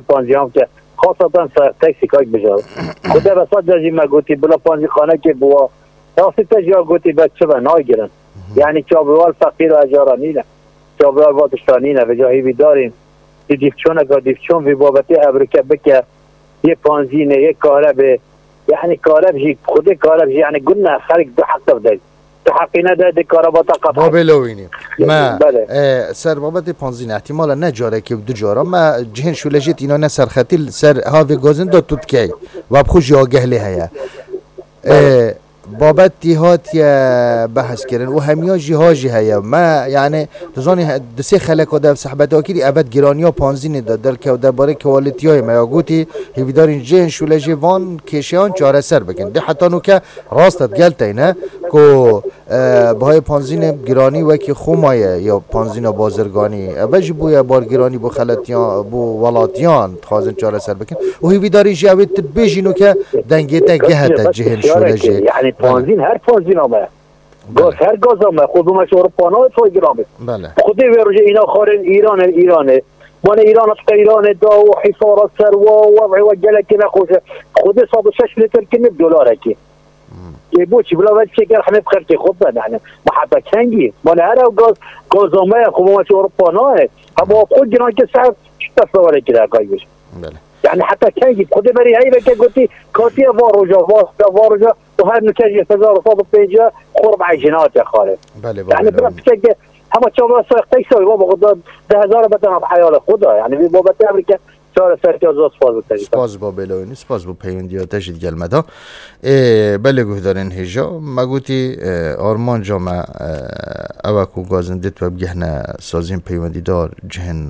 پانزیام که خاصتا تاکسی کاک بجار خدا بسات جاجی ما گوتی بلا پانزی خانه که بوا تاسی تجا گوتی بچه به نای گرن یعنی چابوال فقیر و اجارانی نه چابوال واتشتانی نه به جایی بیداریم دیفچون اگه دیفچون وی بابتی ابرکه بکه یه پانزینه یه کاربه یعنی کارب جی خود کارب جی یعنی گلنا خارج دو حق بده دو حقی نده کارباتا قطع بابلوینی ما سر بابت پانزین احتمالا نجاره که دو جارا ما جهن شولجت اینا نه سر خطیل سر هاوی گازن دو توتکی و بخوش آگه له هیا بابت دیهات یا بحث کردن و همیا جهاجی هیا ما یعنی تزانی دسه خلق و در صحبت آکیدی اول گرانی ها پانزین داد در که درباره کوالیتی های ما گوتی هیویدارین جهن شولجی وان کشیان چاره سر بکن ده حتی نو که راستت گلته نه که بهای پانزین گرانی وکی خومایه یا پانزین بازرگانی وجه بویا بار گرانی بو خلطیان بو ولاتیان تخوازن چاره سر بکن و هیویداری جاوید تبیجینو که دنگیتا گهتا جهن شولجی یعنی پانزین هر پانزین آمه گاز هر گاز آمه خودمش اروپانا های توی گرامه خودی ویروژه اینا خارن ایرانه وان ایران ایران دا و حصارات سر و وضعی و جلکی نخوشه خودی 106 لیتر کنه دلاره که یه بوچی بلا وقت شکر همه بخرچه خود بده یعنی محبت کنگی وان هر گاز آمه خودمش اروپانا های اما خود گران که سر چطور سواره کرده گایش يعني حتى كان خذ بري هاي بك قلتي كوتي فاروجا وهذا نكاجي فزار صوب بيجا قرب عجينات يا خالد يعني برافك هم تشوف تيسوي بابا قد 10000 بتنا بحياله خدا يعني بابا امريكا چهار سرکی از سپاس بود سپاس با بلوینی سپاس با پیوندی تشید گلمدا بله گهدارن هجا مگوتی آرمان جامع اوکو گازندت و بگهنه سازین پیوندی دار جهن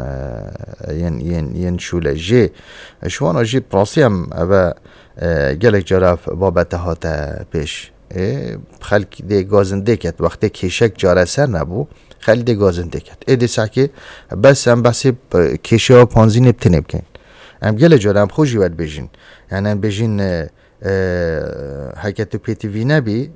ین شوله جی شوان آجی پراسی هم و گلک جراف بابت هاته پیش خلق دی گازنده کت وقتی کشک جاره سر نبو خیلی دی گازنده کت ایدی ساکی بس هم بسی کشه ها پانزین ابتنه بکن هم گله جاره هم خوشی ود بجین یعنی هم بجین حکت تو پیتیوی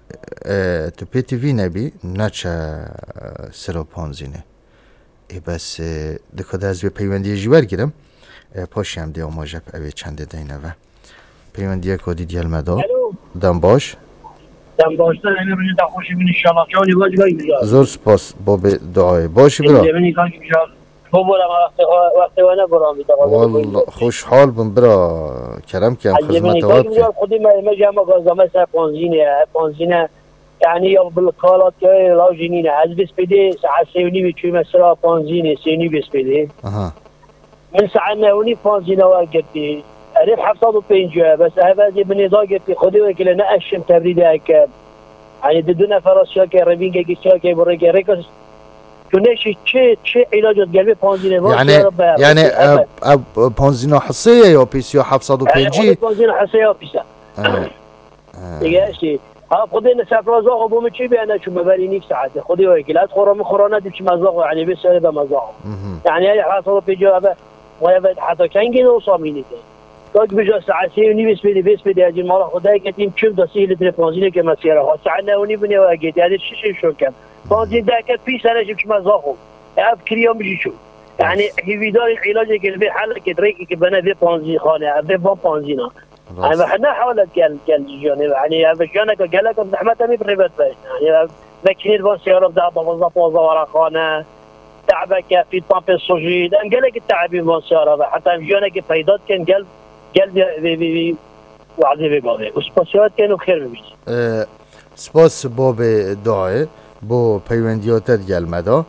نبی نچه سرا پانزینه ای بس دکاده از به پیوندی جیور گیرم پاشی هم دی آماجب اوی چنده دینه و پیوندی کادی دیالمدا دم باش دم باشتر همه روی دا خوشی بین انشاءالله چانی باش گایی بجار زور سپاس باب دعای باشی برا زمینی کار که بجار ببورم وقتی و نبرام والله خوشحال بم برا کرم کم خدمت وقت خودی ما جمع گازامه سر پانزینه یعنی یا بالکالات که لاجینینه از بس بده ساعت 3:30 چوی مثلا پانزینه 3:30 بس بده من ساعت 9:30 پانزینه ورگردی عرف 750 بس هذا من يضاقت في خدي وكله نقشم تبريده ك يعني بدون فراشة كربين كيشا كبرك ريكس كناش شيء علاج قلبي بانزينه يعني بانزينه حصيه يا بيسيو 750 بانزينه حصيه يا بيسا دیگه شي ها خدينا سفرازاق ابو مچي بيانا شو مبالينيك ساعات خدي وكله خرام خرانه دي مزاق يعني بس هذا مزاق يعني هي 750 ولا حتى كان جينا صاميني تاج بجا ساعت 3:30 بس بده اجي مال خدای کتیم چم دستی لیتر پانزینه که مسیره ها ساعت 9:30 بنه و اگه یعنی شش شو کم پانزین دکت پیش سرش که مزاخو اب کریام میشی شو يعني هیویدار علاج قلبی حل که دریکی که بنا به پانزین خانه به پانزینا انا احنا حاولت قال جوني يعني بجانا قال لك زحمه مي بريبت يعني ماكينه بون سياره بدا بوظف ورا خانه تعبك في طامب الصجيد قال لك التعبين بون سياره حتى بجانا كي فايدات كان قال بي وعدي ببابه وسپاسیات کنو خیر ببینید سپاس باب دعای بو پیوندیاتت گلمدا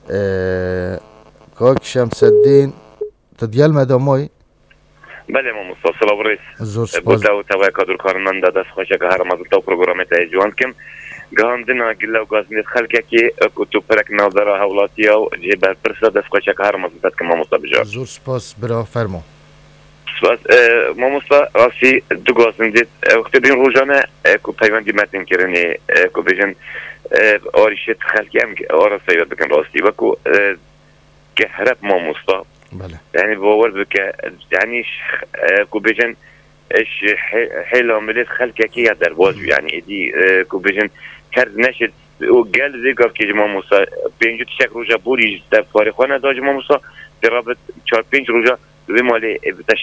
کاک شمس الدین تدیال مدا مای بله ما مصطفی سلام رئیس زور سپاس بودا و توای کادر کارمند دست خوشه که هر مازلتا پروگرامت ایجوان کم گاندنا گلا و گازنیت خلکه که تو پرک نظر حولاتی و جبر پرسا دست خوشه که هر مازلتا که ما مصطفی جان زور سپاس برا فرمو ما مصطفى راسي دوغازن ديت وقت دين روجانا كو بايوندي ماتن كيرني كو فيجن اوريشت خلقي ام اورا سيد بكن راسي وكو كهرب ما مصطفى يعني باور بك يعني كو فيجن ايش حيله مليت خلقي كي درواز يعني دي كو فيجن كرد نشد وقال زي قال كي ما مصطفى بينجو تشك روجا بوري دفاري خانه داج ما مصطفى درابط 4-5 روجا به مال